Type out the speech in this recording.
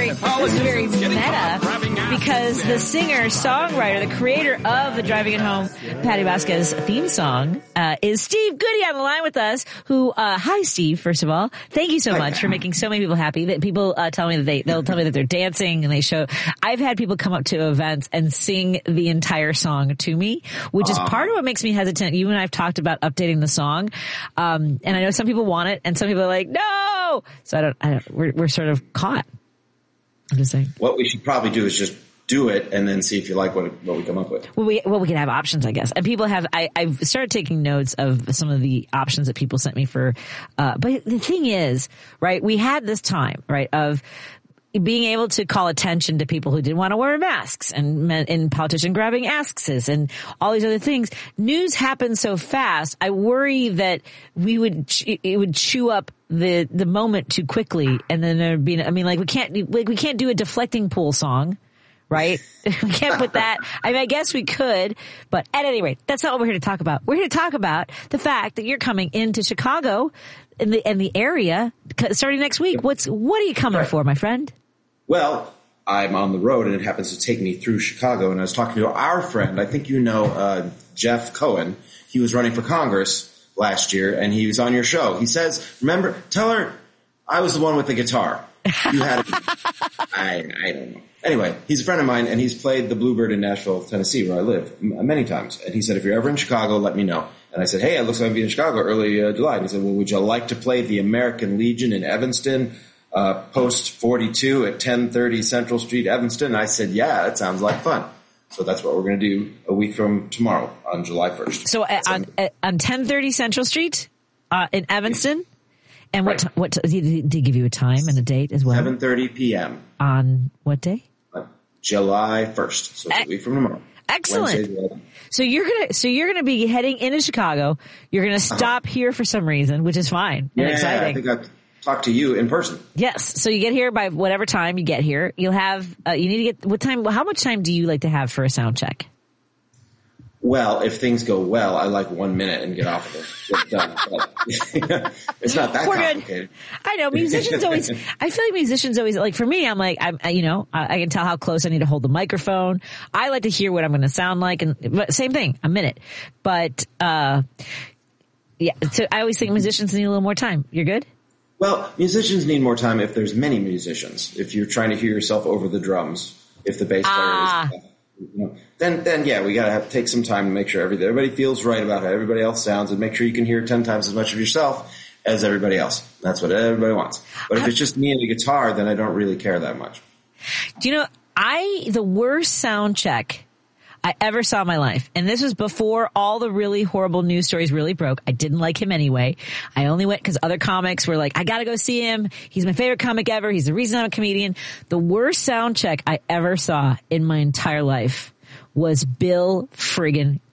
very meta because the singer, songwriter, the creator of the Driving It Home, Patty Vasquez theme song, is Steve Goody on the line with us. Who, hi Steve, first of all. Thank you so much for making so many people happy. That people tell me that they'll tell me that they're dancing and they show. I've had people come up to events and sing the entire song to me, which is part of what makes me hesitant. You and I have talked about updating the song, and I know some people want it, and some people are like, no. So we're sort of caught. I'm just saying. What we should probably do is just do it and then see if you like what we come up with. Well, we can have options, I guess. And people have, I've started taking notes of some of the options that people sent me for, but the thing is, right, we had this time, right, of being able to call attention to people who didn't want to wear masks and politician grabbing asses and all these other things. News happens so fast. I worry that it would chew up the moment too quickly. And then there'd be, we can't do a deflecting pool song, right? We can't put that. I guess we could, but at any rate, that's not what we're here to talk about. We're here to talk about the fact that you're coming into Chicago in the area starting next week. What are you coming for, my friend? Well, I'm on the road, and it happens to take me through Chicago. And I was talking to our friend, I think you know Jeff Cohen. He was running for Congress last year, and he was on your show. He says, remember, tell her I was the one with the guitar. You had it. I don't know. Anyway, he's a friend of mine, and he's played the Bluebird in Nashville, Tennessee, where I live, many times. And he said, if you're ever in Chicago, let me know. And I said, hey, it looks like I'm going to be in Chicago early July. And he said, well, would you like to play the American Legion in Evanston? Post 42 at 1030 Central Street, Evanston. And I said, yeah, that sounds like fun. So that's what we're going to do a week from tomorrow on July 1st. So on 1030 Central Street in Evanston? And what did he give you a time and a date as well? 7:30 p.m. On what day? July 1st. So it's a week from tomorrow. Excellent. So you're gonna be heading into Chicago. You're gonna stop here for some reason, which is fine and exciting. I think I'll talk to you in person. Yes. So you get here by whatever time you get here. You'll have you need to get what time? How much time do you like to have for a sound check? Well, if things go well, I like 1 minute and get off of it. Get done. But, it's not that complicated. I know musicians always. I feel like musicians always like. For me, I'm like I can tell how close I need to hold the microphone. I like to hear what I'm going to sound like, but same thing, a minute. But yeah, so I always think musicians need a little more time. You're good. Well, musicians need more time if there's many musicians. If you're trying to hear yourself over the drums, if the bass player is. Then yeah, we gotta take some time to make sure everybody feels right about how everybody else sounds, and make sure you can hear 10 times as much of yourself as everybody else. That's what everybody wants. But if it's just me and the guitar, then I don't really care that much. Do you know, the worst sound check I ever saw in my life, and this was before all the really horrible news stories really broke. I didn't like him anyway. I only went because other comics were like, I gotta go see him. He's my favorite comic ever. He's the reason I'm a comedian. The worst sound check I ever saw in my entire life was Bill friggin'